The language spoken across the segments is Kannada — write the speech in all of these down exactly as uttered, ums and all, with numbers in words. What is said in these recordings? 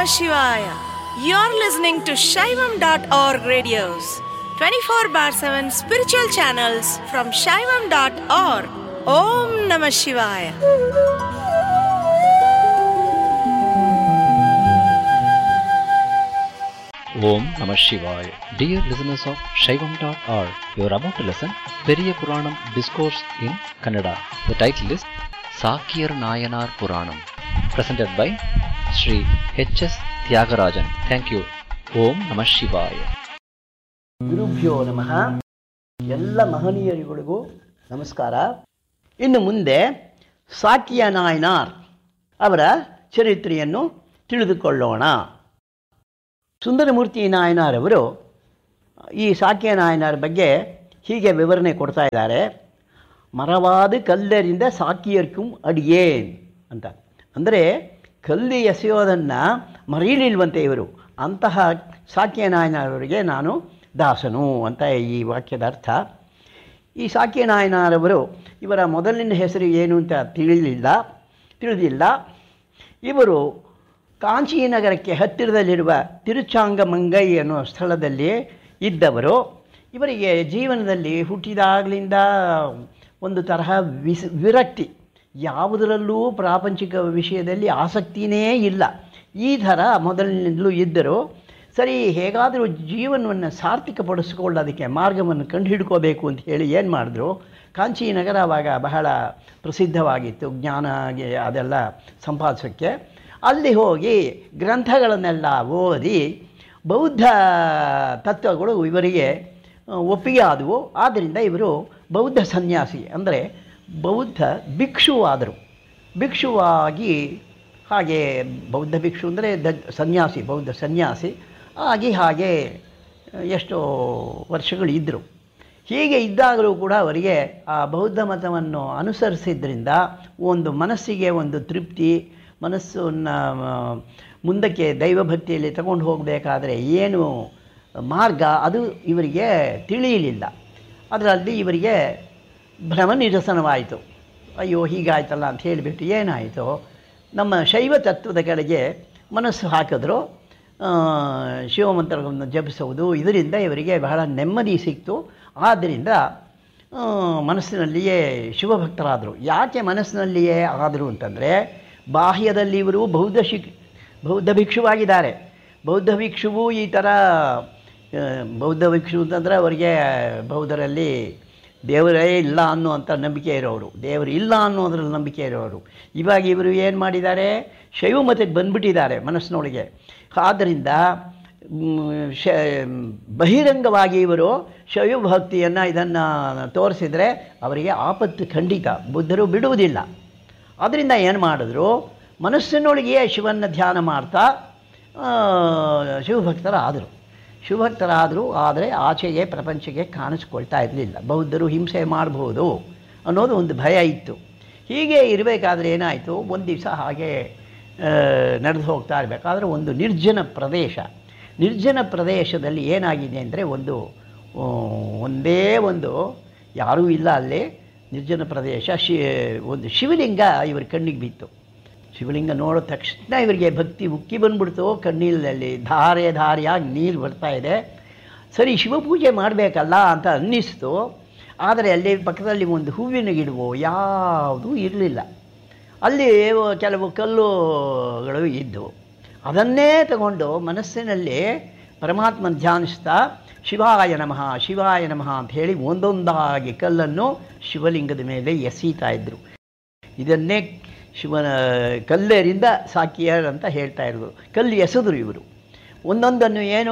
Shivaya. You're listening to Shaivam dot org radios, twenty-four bar seven spiritual channels from Shaivam dot org. Om Namah Shivaya. Om Namah Shivaya. Dear listeners of Shaivam dot org, you are about to listen Periya Puranam Discourse in Kannada. The title is Sakiyar Nayanar Puranam, presented by Sri H S Tyagarajan. Thank you. Om Namah Shivaya. ಗುರುಭ್ಯೋ ನಮಃ. ಎಲ್ಲ ಮಹನೀಯರಿಗಳಿಗೂ ನಮಸ್ಕಾರ. ಇನ್ನು ಮುಂದೆ ಸಾಕಿಯ ನಾಯನಾರ್ ಅವರ ಚರಿತ್ರೆಯನ್ನು ತಿಳಿದುಕೊಳ್ಳೋಣ. ಸುಂದರಮೂರ್ತಿ ನಾಯನಾರ್ ಅವರು ಈ ಸಾಕಿಯ ನಾಯನಾರ್ ಬಗ್ಗೆ ಹೀಗೆ ವಿವರಣೆ ಕೊಡ್ತಾ ಇದ್ದಾರೆ. ಮರವಾದ ಕಲ್ಲರಿಂದ ಸಾಕಿಯರ್ಕುಂ ಅಡಿಯೇನ್ ಅಂತ. ಅಂದರೆ ಕಲ್ಲು ಎಸೆಯೋದನ್ನು ಮರೀಲಿಲ್ವಂತೆ ಇವರು. ಅಂತಹ ಸಾಕಿಯ ನಾಯನಾರವರಿಗೆ ನಾನು ದಾಸನು ಅಂತ ಈ ವಾಕ್ಯದ ಅರ್ಥ. ಈ ಸಾಕಿಯ ನಾಯನಾರವರು ಇವರ ಮೊದಲಿನ ಹೆಸರು ಏನು ಅಂತ ತಿಳಿಲಿಲ್ಲ ತಿಳಿದಿಲ್ಲ ಇವರು ಕಾಂಚೀನಗರಕ್ಕೆ ಹತ್ತಿರದಲ್ಲಿರುವ ತಿರುಚಾಂಗಮಂಗೈ ಅನ್ನೋ ಸ್ಥಳದಲ್ಲಿ ಇದ್ದವರು. ಇವರಿಗೆ ಜೀವನದಲ್ಲಿ ಹುಟ್ಟಿದಾಗಲಿಂದ ಒಂದು ತರಹ ವಿಸ್ ವಿರಕ್ತಿ, ಯಾವುದರಲ್ಲೂ ಪ್ರಾಪಂಚಿಕ ವಿಷಯದಲ್ಲಿ ಆಸಕ್ತಿಯೇ ಇಲ್ಲ. ಈ ಥರ ಮೊದಲಿನಿಂದಲೂ ಇದ್ದರು. ಸರಿ, ಹೇಗಾದರೂ ಜೀವನವನ್ನು ಸಾರ್ಥಕಪಡಿಸ್ಕೊಳ್ಳೋದಕ್ಕೆ ಮಾರ್ಗವನ್ನು ಕಂಡು ಹಿಡ್ಕೋಬೇಕು ಅಂತ ಹೇಳಿ ಏನು ಮಾಡಿದ್ರು, ಕಾಂಚೀನಗರ ಆವಾಗ ಬಹಳ ಪ್ರಸಿದ್ಧವಾಗಿತ್ತು ಜ್ಞಾನ ಅದೆಲ್ಲ ಸಂಪಾದಿಸೋಕ್ಕೆ. ಅಲ್ಲಿ ಹೋಗಿ ಗ್ರಂಥಗಳನ್ನೆಲ್ಲ ಓದಿ ಬೌದ್ಧ ತತ್ವಗಳು ಇವರಿಗೆ ಒಪ್ಪಿಗೆ ಆದವು. ಆದ್ದರಿಂದ ಇವರು ಬೌದ್ಧ ಸನ್ಯಾಸಿ, ಅಂದರೆ ಬೌದ್ಧ ಭಿಕ್ಷುವಾದರು. ಭಿಕ್ಷುವಾಗಿ ಹಾಗೆ ಬೌದ್ಧ ಭಿಕ್ಷು ಅಂದರೆ ದ ಸನ್ಯಾಸಿ, ಬೌದ್ಧ ಸನ್ಯಾಸಿ ಆಗಿ ಹಾಗೆ ಎಷ್ಟೋ ವರ್ಷಗಳು ಇದ್ದರು. ಹೀಗೆ ಇದ್ದಾಗಲೂ ಕೂಡ ಅವರಿಗೆ ಆ ಬೌದ್ಧ ಮತವನ್ನು ಅನುಸರಿಸಿದ್ರಿಂದ ಒಂದು ಮನಸ್ಸಿಗೆ ಒಂದು ತೃಪ್ತಿ, ಮನಸ್ಸನ್ನು ಮುಂದಕ್ಕೆ ದೈವಭಕ್ತಿಯಲ್ಲಿ ತಗೊಂಡು ಹೋಗಬೇಕಾದ್ರೆ ಏನು ಮಾರ್ಗ ಅದು ಇವರಿಗೆ ತಿಳಿಯಲಿಲ್ಲ. ಅದರಲ್ಲಿ ಇವರಿಗೆ ಭ್ರಮ ನಿರಸನವಾಯಿತು. ಅಯ್ಯೋ ಹೀಗಾಯ್ತಲ್ಲ ಅಂತ ಹೇಳಿಬಿಟ್ಟು ಏನಾಯಿತು, ನಮ್ಮ ಶೈವ ತತ್ವದ ಕಡೆಗೆ ಮನಸ್ಸು ಹಾಕಿದ್ರು. ಶಿವಮಂತ್ರಗಳನ್ನು ಜಪಿಸುವುದು, ಇದರಿಂದ ಇವರಿಗೆ ಬಹಳ ನೆಮ್ಮದಿ ಸಿಕ್ತು. ಆದ್ದರಿಂದ ಮನಸ್ಸಿನಲ್ಲಿಯೇ ಶಿವಭಕ್ತರಾದರು. ಯಾಕೆ ಮನಸ್ಸಿನಲ್ಲಿಯೇ ಆದರು ಅಂತಂದರೆ, ಬಾಹ್ಯದಲ್ಲಿ ಇವರು ಬೌದ್ಧ ಶಿಕ್ ಬೌದ್ಧ ಭಿಕ್ಷುವಾಗಿದ್ದಾರೆ. ಬೌದ್ಧ ಭಿಕ್ಷುವು ಈ ಥರ ಬೌದ್ಧ ಭಿಕ್ಷು ಅಂತಂದರೆ ಅವರಿಗೆ ಬೌದ್ಧರಲ್ಲಿ ದೇವರೇ ಇಲ್ಲ ಅನ್ನುವಂಥ ನಂಬಿಕೆ ಇರೋರು, ದೇವರು ಇಲ್ಲ ಅನ್ನೋದ್ರಲ್ಲಿ ನಂಬಿಕೆ ಇರೋರು. ಇವಾಗ ಇವರು ಏನು ಮಾಡಿದ್ದಾರೆ, ಶೈವ ಮತಕ್ಕೆ ಬಂದುಬಿಟ್ಟಿದ್ದಾರೆ ಮನಸ್ಸಿನೊಳಗೆ. ಆದ್ದರಿಂದ ಶ ಬಹಿರಂಗವಾಗಿ ಇವರು ಶೈವ ಭಕ್ತಿಯನ್ನು ಇದನ್ನು ತೋರಿಸಿದರೆ ಅವರಿಗೆ ಆಪತ್ತು ಖಂಡಿತ, ಬುದ್ಧರು ಬಿಡುವುದಿಲ್ಲ. ಆದ್ದರಿಂದ ಏನು ಮಾಡಿದ್ರು, ಮನಸ್ಸಿನೊಳಗೆಯೇ ಶಿವನ ಧ್ಯಾನ ಮಾಡ್ತಾ ಶಿವಭಕ್ತರಾದರು ಶಿವಭಕ್ತರಾದರು ಆದರೆ ಆಚೆಗೆ ಪ್ರಪಂಚಕ್ಕೆ ಕಾಣಿಸ್ಕೊಳ್ತಾ ಇರಲಿಲ್ಲ. ಬೌದ್ಧರು ಹಿಂಸೆ ಮಾಡ್ಬೋದು ಅನ್ನೋದು ಒಂದು ಭಯ ಇತ್ತು. ಹೀಗೆ ಇರಬೇಕಾದ್ರೆ ಏನಾಯಿತು, ಒಂದು ದಿವಸ ಹಾಗೆ ನಡೆದು ಹೋಗ್ತಾ ಇರಬೇಕಾದ್ರೆ ಒಂದು ನಿರ್ಜನ ಪ್ರದೇಶ ನಿರ್ಜನ ಪ್ರದೇಶದಲ್ಲಿ ಏನಾಗಿದೆ ಅಂದರೆ, ಒಂದು ಒಂದೇ ಒಂದು ಯಾರೂ ಇಲ್ಲ ಅಲ್ಲಿ ನಿರ್ಜನ ಪ್ರದೇಶ. ಶಿ ಒಂದು ಶಿವಲಿಂಗ ಇವ್ರ ಕಣ್ಣಿಗೆ ಬಿತ್ತು. ಶಿವಲಿಂಗ ನೋಡಿದ ತಕ್ಷಣ ಇವರಿಗೆ ಭಕ್ತಿ ಉಕ್ಕಿ ಬಂದ್ಬಿಡ್ತು. ಕಣ್ಣೀರಲ್ಲಿ ಧಾರೆ ಧಾರೆಯಾಗಿ ನೀರು ಬರ್ತಾ ಇದೆ. ಸರಿ, ಶಿವಪೂಜೆ ಮಾಡಬೇಕಲ್ಲ ಅಂತ ಅನ್ನಿಸ್ತು. ಆದರೆ ಅಲ್ಲಿ ಪಕ್ಕದಲ್ಲಿ ಒಂದು ಹೂವಿನ ಗಿಡವೋ ಯಾವುದೂ ಇರಲಿಲ್ಲ. ಅಲ್ಲಿ ಕೆಲವು ಕಲ್ಲುಗಳು ಇದ್ದವು. ಅದನ್ನೇ ತಗೊಂಡು ಮನಸ್ಸಿನಲ್ಲಿ ಪರಮಾತ್ಮನ ಧ್ಯಾನಿಸ್ತಾ ಶಿವಾಯ ನಮಃ ಶಿವಾಯ ನಮಃ ಅಂತ ಹೇಳಿ ಒಂದೊಂದಾಗಿ ಕಲ್ಲನ್ನು ಶಿವಲಿಂಗದ ಮೇಲೆ ಎಸೀತಾ ಇದ್ದರು. ಇದನ್ನೇ ಶಿವನ ಕಲ್ಲೇರಿಂದ ಸಾಕಿಯರ್ ಅಂತ ಹೇಳ್ತಾ ಇರೋದು. ಕಲ್ಲು ಎಸೆದ್ರು ಇವರು. ಒಂದೊಂದನ್ನು ಏನು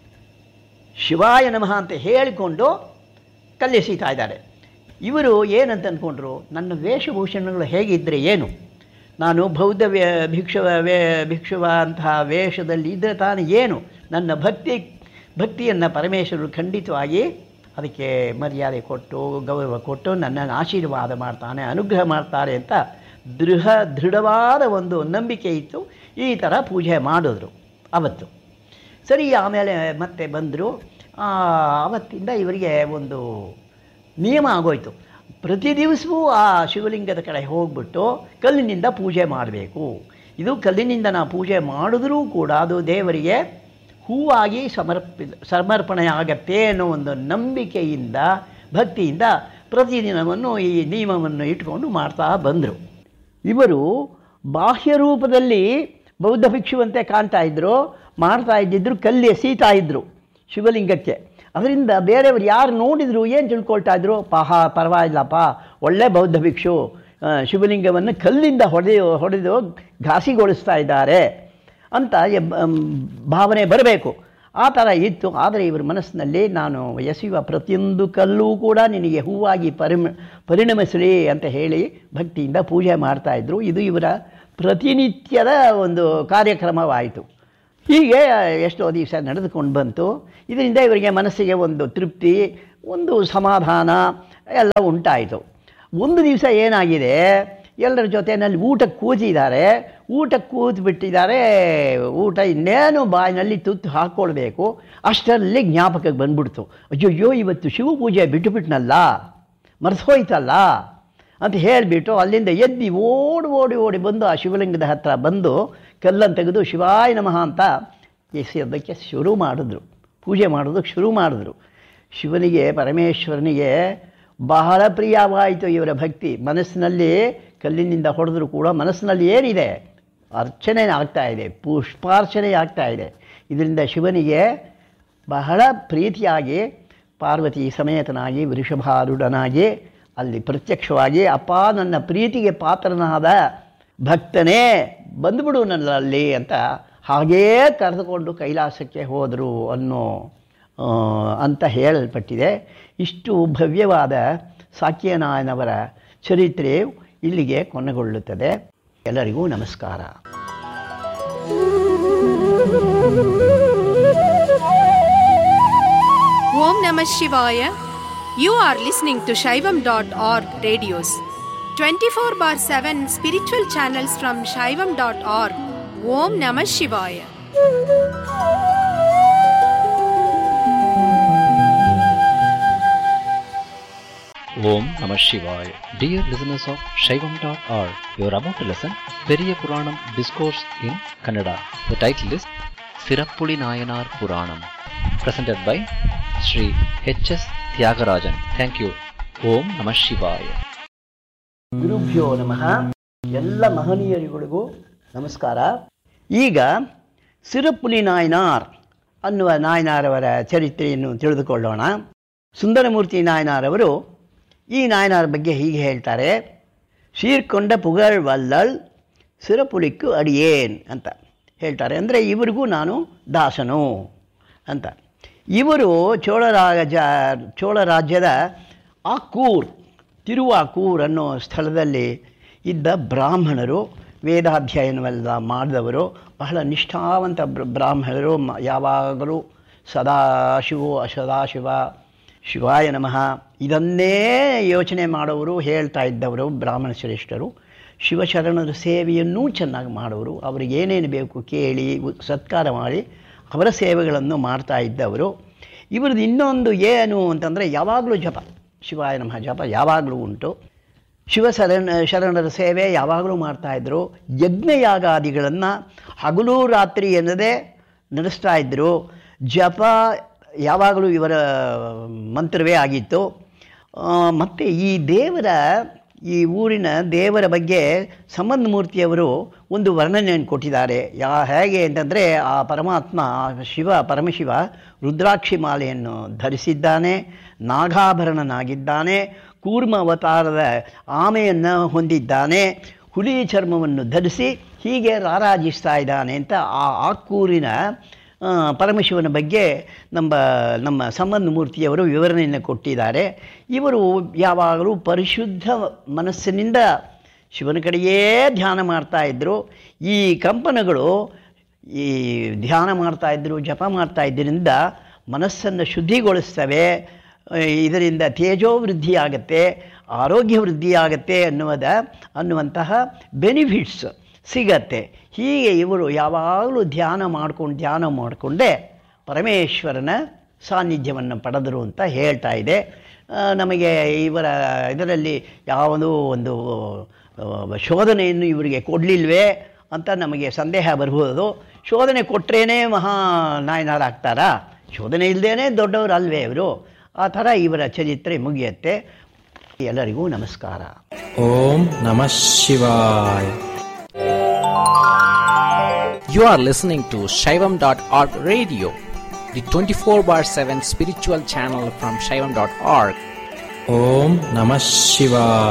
ಶಿವಾಯ ನಮಃ ಅಂತ ಹೇಳಿಕೊಂಡು ಕಲ್ಲು ಎಸೀತಾ ಇದ್ದಾರೆ. ಇವರು ಏನಂತ ಅಂದ್ಕೊಂಡ್ರು, ನನ್ನ ವೇಷಭೂಷಣಗಳು ಹೇಗಿದ್ದರೆ ಏನು, ನಾನು ಬೌದ್ಧ ವೇ ಭಿಕ್ಷುವ ವೇ ಭಿಕ್ಷುವ ಅಂತಹ ವೇಷದಲ್ಲಿ ಇದ್ದರೆ ತಾನು ಏನು, ನನ್ನ ಭಕ್ತಿ ಭಕ್ತಿಯನ್ನು ಪರಮೇಶ್ವರರು ಖಂಡಿತವಾಗಿ ಅದಕ್ಕೆ ಮರ್ಯಾದೆ ಕೊಟ್ಟು ಗೌರವ ಕೊಟ್ಟು ನನ್ನನ್ನು ಆಶೀರ್ವಾದ ಮಾಡ್ತಾನೆ, ಅನುಗ್ರಹ ಮಾಡ್ತಾರೆ ಅಂತ ದೃಢ ದೃಢವಾದ ಒಂದು ನಂಬಿಕೆ ಇತ್ತು. ಈ ಥರ ಪೂಜೆ ಮಾಡಿದ್ರು ಅವತ್ತು. ಸರಿ, ಆಮೇಲೆ ಮತ್ತೆ ಬಂದರು. ಆವತ್ತಿಂದ ಇವರಿಗೆ ಒಂದು ನಿಯಮ ಆಗೋಯ್ತು, ಪ್ರತಿ ದಿವಸವೂ ಆ ಶಿವಲಿಂಗದ ಕಡೆ ಹೋಗ್ಬಿಟ್ಟು ಕಲ್ಲಿನಿಂದ ಪೂಜೆ ಮಾಡಬೇಕು. ಇದು ಕಲ್ಲಿನಿಂದ ನಾವು ಪೂಜೆ ಮಾಡಿದ್ರೂ ಕೂಡ ಅದು ದೇವರಿಗೆ ಹೂವಾಗಿ ಸಮರ್ಪಿ ಸಮರ್ಪಣೆ ಆಗತ್ತೆ ಅನ್ನೋ ಒಂದು ನಂಬಿಕೆಯಿಂದ ಭಕ್ತಿಯಿಂದ ಪ್ರತಿದಿನವನ್ನು ಈ ನಿಯಮವನ್ನು ಇಟ್ಕೊಂಡು ಮಾಡ್ತಾ ಬಂದರು. ಇವರು ಬಾಹ್ಯ ರೂಪದಲ್ಲಿ ಬೌದ್ಧ ಭಿಕ್ಷುವಂತೆ ಕಾಣ್ತಾ ಇದ್ದರು, ಮಾಡ್ತಾ ಇದ್ದಿದ್ರು, ಕಲ್ಲಿ ಎಸೀತಾ ಇದ್ದರು ಶಿವಲಿಂಗಕ್ಕೆ. ಅದರಿಂದ ಬೇರೆಯವರು ಯಾರು ನೋಡಿದ್ರು ಏನು ತಿಳ್ಕೊಳ್ತಾ ಇದ್ರು, ಪಾಹ ಪರವಾಗಿಲ್ಲಪ್ಪ, ಒಳ್ಳೆ ಬೌದ್ಧ ಭಿಕ್ಷು ಶಿವಲಿಂಗವನ್ನು ಕಲ್ಲಿಂದ ಹೊಡೆದು ಹೊಡೆದು ಘಾಸಿಗೊಳಿಸ್ತಾ ಇದ್ದಾರೆ ಅಂತ ಭಾವನೆ ಬರಬೇಕು. ಆ ಥರ ಇತ್ತು. ಆದರೆ ಇವರ ಮನಸ್ಸಿನಲ್ಲಿ ನಾನು ಎಸೆಯುವ ಪ್ರತಿಯೊಂದು ಕಲ್ಲೂ ಕೂಡ ನಿನಗೆ ಹೂವಾಗಿ ಪರಿಮ ಪರಿಣಮಿಸಲಿ ಅಂತ ಹೇಳಿ ಭಕ್ತಿಯಿಂದ ಪೂಜೆ ಮಾಡ್ತಾಯಿದ್ರು. ಇದು ಇವರ ಪ್ರತಿನಿತ್ಯದ ಒಂದು ಕಾರ್ಯಕ್ರಮವಾಯಿತು. ಹೀಗೆ ಎಷ್ಟೋ ದಿವಸ ನಡೆದುಕೊಂಡು ಬಂತು. ಇದರಿಂದ ಇವರಿಗೆ ಮನಸ್ಸಿಗೆ ಒಂದು ತೃಪ್ತಿ, ಒಂದು ಸಮಾಧಾನ ಎಲ್ಲ ಉಂಟಾಯಿತು. ಒಂದು ದಿವಸ ಏನಾಗಿದೆ, ಎಲ್ಲರ ಜೊತೆಯಲ್ಲಿ ಊಟಕ್ಕೆ ಕೂತಿದ್ದಾರೆ. ಊಟಕ್ಕೆ ಕೂತು ಬಿಟ್ಟಿದ್ದಾರೆ. ಊಟ ಇನ್ನೇನು ಬಾಯಿನಲ್ಲಿ ತುತ್ತು ಹಾಕ್ಕೊಳ್ಬೇಕು, ಅಷ್ಟರಲ್ಲಿ ಜ್ಞಾಪಕಕ್ಕೆ ಬಂದ್ಬಿಡ್ತು, ಅಯ್ಯೋ ಇವತ್ತು ಶಿವ ಪೂಜೆ ಬಿಟ್ಟುಬಿಟ್ನಲ್ಲ, ಮರೆಸೋಯ್ತಲ್ಲ ಅಂತ ಹೇಳಿಬಿಟ್ಟು ಅಲ್ಲಿಂದ ಎದ್ದು ಓಡಿ ಓಡಿ ಓಡಿ ಬಂದು ಆ ಶಿವಲಿಂಗದ ಹತ್ರ ಬಂದು ಕಲ್ಲನ್ನು ತೆಗೆದು ಶಿವಾಯ ನಮಃ ಅಂತ ಎಸೆಯೋದಕ್ಕೆ ಶುರು ಮಾಡಿದ್ರು. ಪೂಜೆ ಮಾಡೋದಕ್ಕೆ ಶುರು ಮಾಡಿದ್ರು. ಶಿವನಿಗೆ, ಪರಮೇಶ್ವರನಿಗೆ ಬಹಳ ಪ್ರಿಯವಾಯಿತು ಇವರ ಭಕ್ತಿ. ಮನಸ್ಸಿನಲ್ಲಿ ಕಲ್ಲಿನಿಂದ ಹೊಡೆದರೂ ಕೂಡ ಮನಸ್ಸಿನಲ್ಲಿ ಏನಿದೆ, ಅರ್ಚನೆ ಆಗ್ತಾಯಿದೆ, ಪುಷ್ಪಾರ್ಚನೆ ಆಗ್ತಾಯಿದೆ. ಇದರಿಂದ ಶಿವನಿಗೆ ಬಹಳ ಪ್ರೀತಿಯಾಗಿ ಪಾರ್ವತಿ ಸಮೇತನಾಗಿ ವೃಷಭಾರೂಢನಾಗಿ ಅಲ್ಲಿ ಪ್ರತ್ಯಕ್ಷವಾಗಿ, ಅಪ್ಪ ನನ್ನ ಪ್ರೀತಿಗೆ ಪಾತ್ರನಾದ ಭಕ್ತನೇ ಬಂದುಬಿಡು ನನ್ನಲ್ಲಿ ಅಂತ ಹಾಗೇ ಕರೆದುಕೊಂಡು ಕೈಲಾಸಕ್ಕೆ ಹೋದರು ಅನ್ನೋ ಅಂತ ಹೇಳಲ್ಪಟ್ಟಿದೆ. ಇಷ್ಟು ಭವ್ಯವಾದ ಸಾಕ್ಯನಾಯನವರ ಚರಿತ್ರೆ ಇಲ್ಲಿಗೆ ಕೊನೆಗೊಳ್ಳುತ್ತದೆ. ಎಲ್ಲರಿಗೂ ನಮಸ್ಕಾರ. ಓಂ ನಮಃ ಶಿವಾಯ. You are listening to Shaivam dot org radios. twenty-four bar seven spiritual channels from Shaivam dot org. Om Namah Shivaya. Om Namah Shivaya. Dear listeners of Shaivam dot org, you are about to listen Periya Puranam Discourse in Kannada. The title is Sirappuli Nayanar Puranam, presented by Sri H S Tyagarajan. Thank you. Om Namah Shivaya. ಗುರುಭ್ಯೋ ನಮಃ. ಎಲ್ಲ ಮಹನೀಯರಿಗಳಿಗೂ ನಮಸ್ಕಾರ. ಈಗ ಸಿರಪ್ಪುಲಿ ನಾಯನಾರ್ ಅನ್ನುವ ನಾಯನಾರವರ ಚರಿತ್ರೆಯನ್ನು ತಿಳಿದುಕೊಳ್ಳೋಣ. ಸುಂದರಮೂರ್ತಿ ನಾಯನಾರವರು ಈ ನಾಯನಾರ ಬಗ್ಗೆ ಹೀಗೆ ಹೇಳ್ತಾರೆ. ಶೀರ್ಕೊಂಡ ಪುಗಳ್ ವಲ್ಲಳ್ ಸಿರಪುಲಿಕ್ಕು ಅಡಿಯೇನ್ ಅಂತ ಹೇಳ್ತಾರೆ. ಅಂದರೆ ಇವರಿಗೂ ನಾನು ದಾಸನು ಅಂತ. ಇವರು ಚೋಳರಾಜ ಚೋಳ ರಾಜ್ಯದ ಆಕ್ಕೂರ್, ತಿರುವಾಕೂರ್ ಅನ್ನೋ ಸ್ಥಳದಲ್ಲಿ ಇದ್ದ ಬ್ರಾಹ್ಮಣರು, ವೇದಾಧ್ಯಯನವೆಲ್ಲ ಮಾಡಿದವರು, ಬಹಳ ನಿಷ್ಠಾವಂತ ಬ್ರಾಹ್ಮಣರು. ಯಾವಾಗಲೂ ಸದಾಶಿವೋ ಸದಾಶಿವ ಶಿವಾಯ ನಮಃ ಇದನ್ನೇ ಯೋಚನೆ ಮಾಡೋರು, ಹೇಳ್ತಾ ಇದ್ದವರು ಬ್ರಾಹ್ಮಣ ಶ್ರೇಷ್ಠರು. ಶಿವಶರಣರ ಸೇವೆಯನ್ನೂ ಚೆನ್ನಾಗಿ ಮಾಡೋರು. ಅವ್ರಿಗೆ ಏನೇನು ಬೇಕು ಕೇಳಿ ಸತ್ಕಾರ ಮಾಡಿ ಅವರ ಸೇವೆಗಳನ್ನು ಮಾಡ್ತಾ ಇದ್ದವರು. ಇವ್ರದ್ದು ಇನ್ನೊಂದು ಏನು ಅಂತಂದರೆ ಯಾವಾಗಲೂ ಜಪ, ಶಿವಾಯ ನಮಃ ಜಪ ಯಾವಾಗಲೂ ಉಂಟು. ಶಿವಶರಣ ಶರಣರ ಸೇವೆ ಯಾವಾಗಲೂ ಮಾಡ್ತಾಯಿದ್ರು. ಯಜ್ಞಯಾಗಾದಿಗಳನ್ನು ಹಗಲು ರಾತ್ರಿ ಎನ್ನದೇ ನಡೆಸ್ತಾ ಇದ್ದರು. ಜಪ ಯಾವಾಗಲೂ ಇವರ ಮಂತ್ರವೇ ಆಗಿತ್ತು. ಮತ್ತು ಈ ದೇವರ, ಈ ಊರಿನ ದೇವರ ಬಗ್ಗೆ ಸಂಬಂಧಮೂರ್ತಿಯವರು ಒಂದು ವರ್ಣನೆಯನ್ನು ಕೊಟ್ಟಿದ್ದಾರೆ. ಯಾ ಹೇಗೆ ಅಂತಂದರೆ, ಆ ಪರಮಾತ್ಮ ಶಿವ ಪರಮಶಿವ ರುದ್ರಾಕ್ಷಿ ಮಾಲೆಯನ್ನು ಧರಿಸಿದ್ದಾನೆ, ನಾಗಾಭರಣನಾಗಿದ್ದಾನೆ, ಕೂರ್ಮ ಅವತಾರದ ಆಮೆಯನ್ನು ಹೊಂದಿದ್ದಾನೆ, ಹುಲಿ ಚರ್ಮವನ್ನು ಧರಿಸಿ ಹೀಗೆ ರಾರಾಜಿಸ್ತಾ ಇದ್ದಾನೆ ಅಂತ ಆ ಆಕ್ಕೂರಿನ ಪರಮಶಿವನ ಬಗ್ಗೆ ನಮ್ಮ ನಮ್ಮ ಸಂಬಂಧಮೂರ್ತಿಯವರು ವಿವರಣೆಯನ್ನು ಕೊಟ್ಟಿದ್ದಾರೆ. ಇವರು ಯಾವಾಗಲೂ ಪರಿಶುದ್ಧ ಮನಸ್ಸಿನಿಂದ ಶಿವನ ಕಡೆಯೇ ಧ್ಯಾನ ಮಾಡ್ತಾಯಿದ್ರು. ಈ ಕಂಪನಗಳು ಈ ಧ್ಯಾನ ಮಾಡ್ತಾಯಿದ್ರು, ಜಪ ಮಾಡ್ತಾ ಇದ್ದರಿಂದ ಮನಸ್ಸನ್ನು ಶುದ್ಧಿಗೊಳಿಸ್ತವೆ. ಇದರಿಂದ ತೇಜೋ ವೃದ್ಧಿಯಾಗತ್ತೆ, ಆರೋಗ್ಯ ವೃದ್ಧಿಯಾಗತ್ತೆ ಅನ್ನುವುದ ಅನ್ನುವಂತಹ ಬೆನಿಫಿಟ್ಸ್ ಸಿಗತ್ತೆ. ಹೀಗೆ ಇವರು ಯಾವಾಗಲೂ ಧ್ಯಾನ ಮಾಡ್ಕೊಂಡು ಧ್ಯಾನ ಮಾಡಿಕೊಂಡೇ ಪರಮೇಶ್ವರನ ಸಾನ್ನಿಧ್ಯವನ್ನು ಪಡೆದರು ಅಂತ ಹೇಳ್ತಾ ಇದೆ. ನಮಗೆ ಇವರ ಇದರಲ್ಲಿ ಯಾವುದೋ ಒಂದು ಶೋಧನೆಯನ್ನು ಇವರಿಗೆ ಕೊಡಲಿಲ್ವೇ ಅಂತ ನಮಗೆ ಸಂದೇಹ ಬರ್ಬೋದು. ಶೋಧನೆ ಕೊಟ್ಟರೇನೇ ಮಹಾ ನಾಯನರಾಗ್ತಾರಾ? ಶೋಧನೆ ಇಲ್ಲದೇ ದೊಡ್ಡವರು ಅಲ್ವೇ ಇವರು? ಆ ಥರ ಇವರ ಚರಿತ್ರೆ ಮುಗಿಯುತ್ತೆ. ಎಲ್ಲರಿಗೂ ನಮಸ್ಕಾರ. ಓಂ ನಮಃ ಶಿವಾಯ. You are listening to Shaivam dot org radio, the twenty-four bar seven spiritual channel from Shaivam dot org. Om Namah Shivaya.